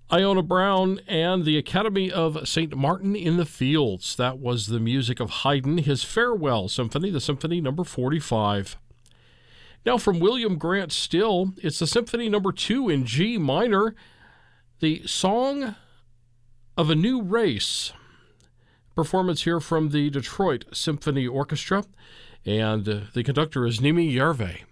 Iona Brown and the Academy of St. Martin in the Fields. That was the music of Haydn, his Farewell Symphony, the Symphony number 45. Now from William Grant Still, it's the Symphony number 2 in G minor, the Song of a New Race. Performance here from the Detroit Symphony Orchestra, and the conductor is Nimi Järve.